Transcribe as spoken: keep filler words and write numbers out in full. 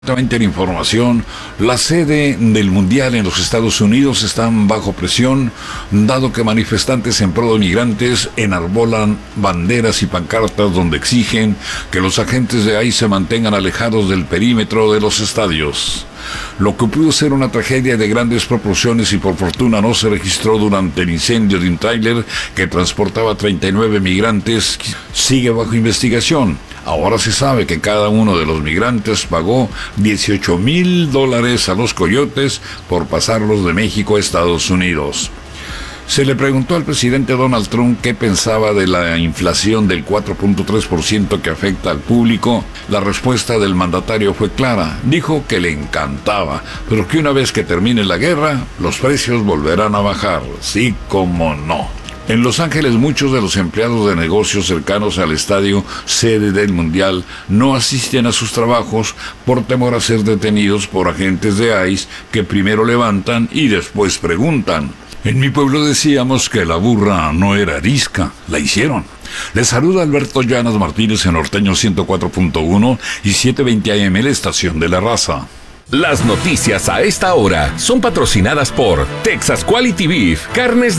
Exactamente la información, la sede del Mundial en los Estados Unidos están bajo presión, dado que manifestantes en pro de migrantes enarbolan banderas y pancartas donde exigen que los agentes de I C E se mantengan alejados del perímetro de los estadios. Lo que pudo ser una tragedia de grandes proporciones y por fortuna no se registró durante el incendio de un tráiler que transportaba treinta y nueve migrantes sigue bajo investigación. Ahora se sabe que cada uno de los migrantes pagó dieciocho mil dólares a los coyotes por pasarlos de México a Estados Unidos. Se le preguntó al presidente Donald Trump qué pensaba de la inflación del cuatro punto tres por ciento que afecta al público. La respuesta del mandatario fue clara. Dijo que le encantaba, pero que una vez que termine la guerra, los precios volverán a bajar. Sí, como no. En Los Ángeles, muchos de los empleados de negocios cercanos al estadio sede del Mundial no asisten a sus trabajos por temor a ser detenidos por agentes de I C E que primero levantan y después preguntan. En mi pueblo decíamos que la burra no era arisca, la hicieron. Les saluda Alberto Llanas Martínez en Norteño ciento cuatro punto uno y setecientos veinte A M, la estación de la raza. Las noticias a esta hora son patrocinadas por Texas Quality Beef, carnes